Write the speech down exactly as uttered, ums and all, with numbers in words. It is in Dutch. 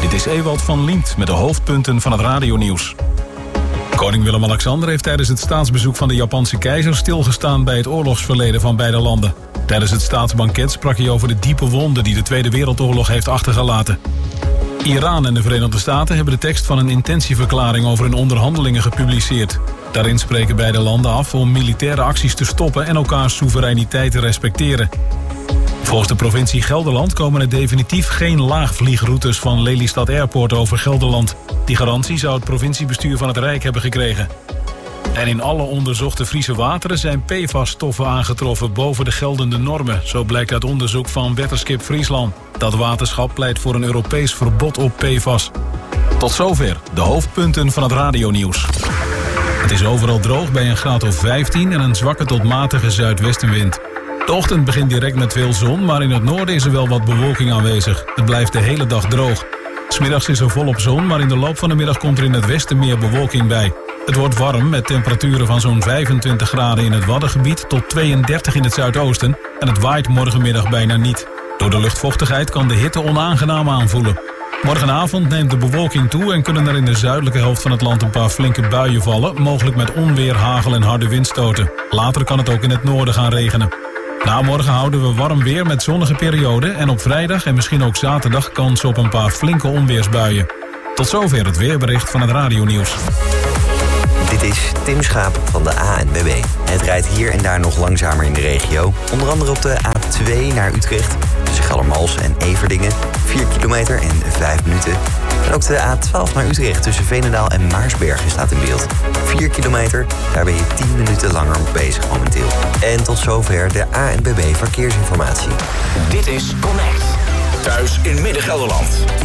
Dit is Ewald van Liemt met de hoofdpunten van het radionieuws. Koning Willem-Alexander heeft tijdens het staatsbezoek van de Japanse keizer stilgestaan bij het oorlogsverleden van beide landen. Tijdens het staatsbanket sprak hij over de diepe wonden die de Tweede Wereldoorlog heeft achtergelaten. Iran en de Verenigde Staten hebben de tekst van een intentieverklaring over hun onderhandelingen gepubliceerd. Daarin spreken beide landen af om militaire acties te stoppen en elkaars soevereiniteit te respecteren. Volgens de provincie Gelderland komen er definitief geen laagvliegroutes van Lelystad Airport over Gelderland. Die garantie zou het provinciebestuur van het Rijk hebben gekregen. En in alle onderzochte Friese wateren zijn P F A S-stoffen aangetroffen boven de geldende normen. Zo blijkt uit onderzoek van Weatherskip Friesland. Dat waterschap pleit voor een Europees verbod op P F A S. Tot zover de hoofdpunten van het radionieuws. Het is overal droog bij een graad of vijftien en een zwakke tot matige zuidwestenwind. De ochtend begint direct met veel zon, maar in het noorden is er wel wat bewolking aanwezig. Het blijft de hele dag droog. 'S Middags is er volop zon, maar in de loop van de middag komt er in het westen meer bewolking bij. Het wordt warm met temperaturen van zo'n vijfentwintig graden in het Waddengebied tot tweeëndertig in het zuidoosten en het waait morgenmiddag bijna niet. Door de luchtvochtigheid kan de hitte onaangenaam aanvoelen. Morgenavond neemt de bewolking toe en kunnen er in de zuidelijke helft van het land een paar flinke buien vallen, mogelijk met onweer, hagel en harde windstoten. Later kan het ook in het noorden gaan regenen. Na morgen houden we warm weer met zonnige perioden en op vrijdag en misschien ook zaterdag kans op een paar flinke onweersbuien. Tot zover het weerbericht van het radionieuws. Dit is Tim Schaap van de A N W B. Het rijdt hier en daar nog langzamer in de regio. Onder andere op de A twee naar Utrecht tussen Geldermalsen en Everdingen. vier kilometer en vijf minuten. En ook de A twaalf naar Utrecht tussen Veenendaal en Maarsbergen staat in beeld. vier kilometer, daar ben je tien minuten langer bezig momenteel. En tot zover de A N W B Verkeersinformatie. Dit is Connect. Thuis in Midden-Gelderland.